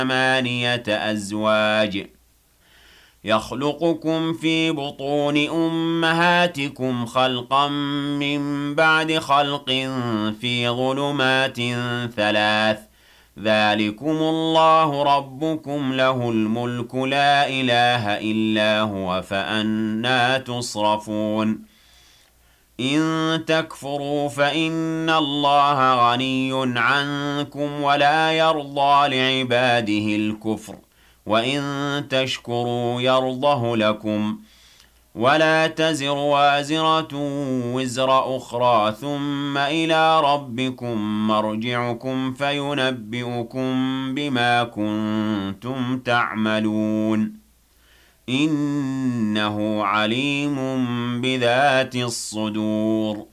ثمانية أزواج يخلقكم في بطون أمهاتكم خلقا من بعد خلق في ظلمات ثلاث ذلكم الله ربكم له الملك لا إله إلا هو فأنا تصرفون إن تكفروا فإن الله غني عنكم ولا يرضى لعباده الكفر وإن تشكروا يرضه لكم ولا تزر وازرة وزر أخرى ثم إلى ربكم مرجعكم فينبئكم بما كنتم تعملون إنه عليم بذات الصدور